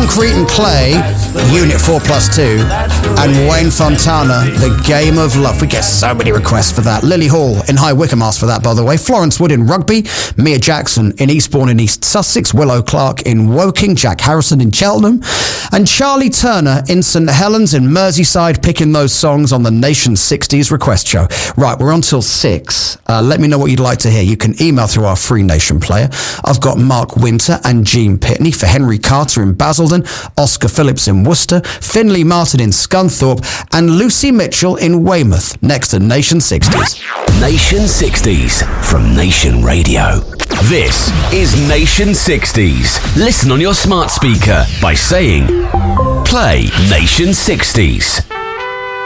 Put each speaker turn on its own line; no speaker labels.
Concrete and Clay, Unit 4+2, and Wayne Fontana, The Game of Love. We get so many requests for that. Lily Hall in High Wycombe asked for that, by the way. Florence Wood in Rugby, Mia Jackson in Eastbourne in East Sussex, Willow Clark in Woking, Jack Harrison in Cheltenham, and Charlie Turner in St Helens in Merseyside, picking those songs on the Nation 60s request show. Right, we're on till 6. Let me know what you'd like to hear. You can email through our free Nation player. I've got Mark Winter and Gene Pitney for Henry Carter in Basildon, Oscar Phillips in Worcester, Finley Martin in Scunthorpe, and Lucy Mitchell in Weymouth, next to Nation 60s.
Nation 60s from Nation Radio. This is Nation 60s. Listen on your smart speaker by saying, play Nation 60s.